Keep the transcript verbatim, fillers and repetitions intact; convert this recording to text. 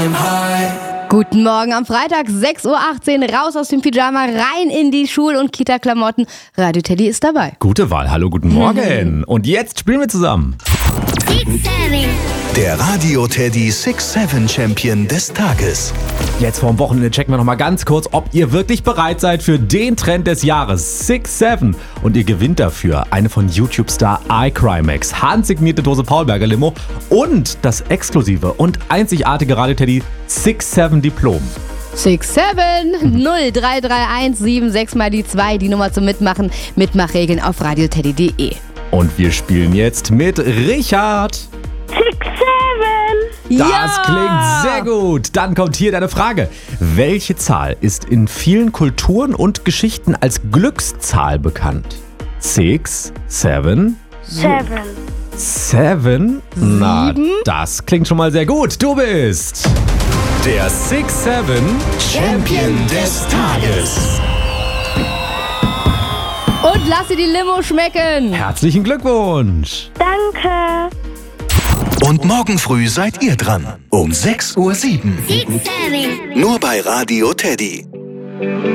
Guten Morgen am Freitag, sechs Uhr achtzehn, raus aus dem Pyjama, rein in die Schul- und Kita-Klamotten. Radio Teddy ist dabei. Gute Wahl, hallo, guten Morgen. Und jetzt spielen wir zusammen. Der Radio Teddy six seven Champion des Tages. Jetzt vorm Wochenende checken wir nochmal ganz kurz, ob ihr wirklich bereit seid für den Trend des Jahres, six seven. Und ihr gewinnt dafür eine von YouTube-Star iCrimex, handsignierte Dose Paulberger Limo und das exklusive und einzigartige Radio Teddy six seven Diplom. six seven null drei drei eins sieben sechs mal die zwei, die Nummer zum Mitmachen. Mitmachregeln auf radioteddy punkt de. Und wir spielen jetzt mit Richard. six seven. Das ja! klingt sehr gut. Dann kommt hier deine Frage. Welche Zahl ist in vielen Kulturen und Geschichten als Glückszahl bekannt? Six, seven, Seven. seven? Na, das klingt schon mal sehr gut. Du bist der six seven Champion des Tages. Und lass dir die Limo schmecken. Herzlichen Glückwunsch. Danke. Und morgen früh seid ihr dran. Um sechs Uhr sieben. Nur bei Radio Teddy.